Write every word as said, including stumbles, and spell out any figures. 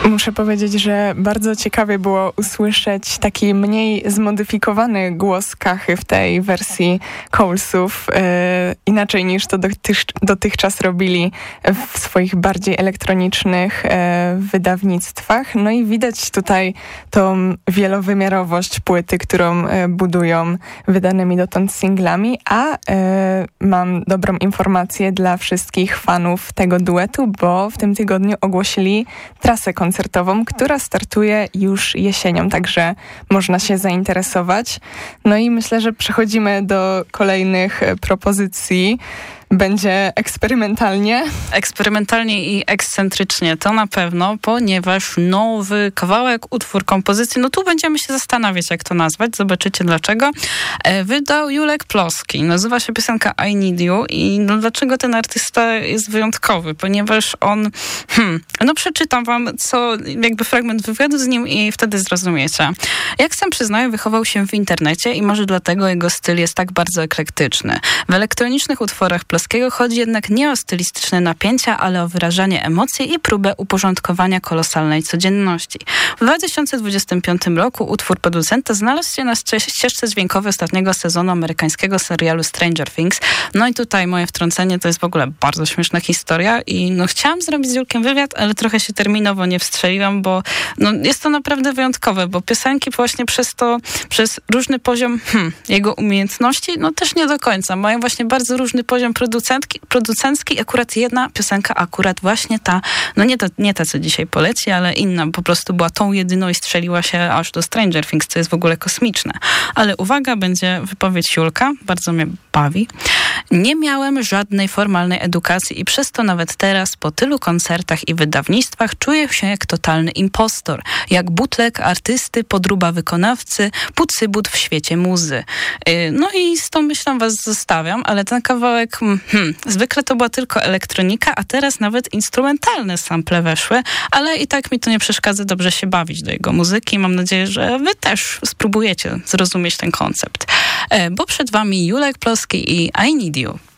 Muszę powiedzieć, że bardzo ciekawie było usłyszeć taki mniej zmodyfikowany głos Kachy w tej wersji Coalsów, yy, inaczej niż to dotych, dotychczas robili w swoich bardziej elektronicznych yy, wydawnictwach. No i widać tutaj tą wielowymiarowość płyty, którą yy, budują wydanymi dotąd singlami, a yy, mam dobrą informację dla wszystkich fanów tego duetu, bo w tym tygodniu ogłosili trasę koncertową, która startuje już jesienią, także można się zainteresować. No i myślę, że przechodzimy do kolejnych propozycji. Będzie eksperymentalnie. Eksperymentalnie i ekscentrycznie, to na pewno, ponieważ nowy kawałek, utwór, kompozycji, no tu będziemy się zastanawiać, jak to nazwać, zobaczycie dlaczego. Wydał Julek Ploski, nazywa się piosenka I Need You i no dlaczego ten artysta jest wyjątkowy? Ponieważ on, hmm, no przeczytam wam, co, jakby fragment wywiadu z nim i wtedy zrozumiecie. Jak sam przyznaje, wychował się w internecie i może dlatego jego styl jest tak bardzo eklektyczny. W elektronicznych utworach Ploskiego chodzi jednak nie o stylistyczne napięcia, ale o wyrażanie emocji i próbę uporządkowania kolosalnej codzienności. W dwa tysiące dwudziestym piątym roku utwór producenta znalazł się na ścieżce dźwiękowej ostatniego sezonu amerykańskiego serialu Stranger Things. No i tutaj moje wtrącenie to jest w ogóle bardzo śmieszna historia i no chciałam zrobić z Julkiem wywiad, ale trochę się terminowo nie wstrzeliłam, bo no jest to naprawdę wyjątkowe, bo piosenki właśnie przez to, przez różny poziom hmm, jego umiejętności, no też nie do końca. Mają właśnie bardzo różny poziom producentki, producencki. Akurat jedna piosenka, akurat właśnie ta, no nie, to, nie ta, co dzisiaj poleci, ale inna, po prostu była tą jedyną i strzeliła się aż do Stranger Things, co jest w ogóle kosmiczne. Ale uwaga, będzie wypowiedź Julka, bardzo mnie bawi. Nie miałem żadnej formalnej edukacji i przez to nawet teraz, po tylu koncertach i wydawnictwach, czuję się jak totalny impostor. Jak butlek artysty, podróba wykonawcy, pucybut w świecie muzy. No i z tą myślą was zostawiam, ale ten kawałek, hmm, zwykle to była tylko elektronika, a teraz nawet instrumentalne sample weszły, ale i tak mi to nie przeszkadza dobrze się bawić do jego muzyki. Mam nadzieję, że wy też spróbujecie zrozumieć ten koncept. Bo przed wami Julek Ploski i I Need You.